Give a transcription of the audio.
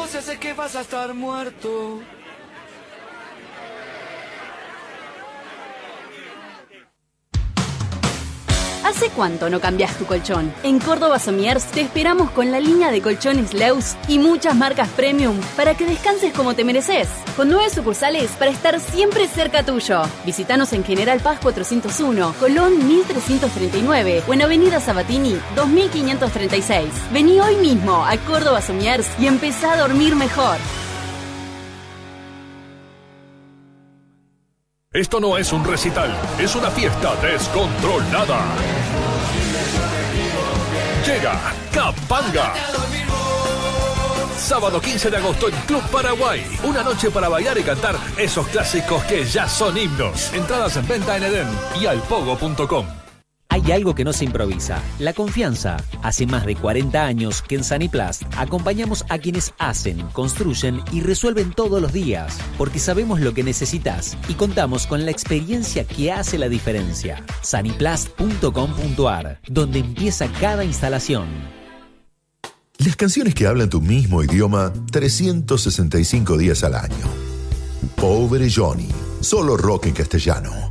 sé, sé que vas a estar muerto. ¿Hace cuánto no cambias tu colchón? En Córdoba Somiers te esperamos con la línea de colchones Leus y muchas marcas premium para que descanses como te mereces. Con 9 sucursales para estar siempre cerca tuyo. Visítanos en General Paz 401, Colón 1339 o en Avenida Sabatini 2536. Vení hoy mismo a Córdoba Somiers y empezá a dormir mejor. Esto no es un recital, es una fiesta descontrolada. Llega Capanga. Sábado 15 de agosto en Club Paraguay. Una noche para bailar y cantar esos clásicos que ya son himnos. Entradas en venta en Edén y alpogo.com. Hay algo que no se improvisa, la confianza. Hace más de 40 años que en Saniplast acompañamos a quienes hacen, construyen y resuelven todos los días, porque sabemos lo que necesitas y contamos con la experiencia que hace la diferencia. Saniplast.com.ar, donde empieza cada instalación. Las canciones que hablan tu mismo idioma 365 días al año. Pobre Johnny, solo rock en castellano.